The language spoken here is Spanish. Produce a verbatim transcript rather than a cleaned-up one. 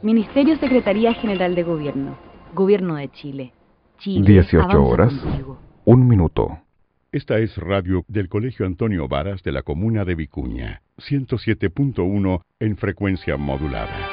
Ministerio Secretaría General de Gobierno. Gobierno de Chile. Chile. dieciocho avanza horas, contigo. un minuto. Esta es radio del Colegio Antonio Varas de la comuna de Vicuña, ciento siete punto uno en frecuencia modulada.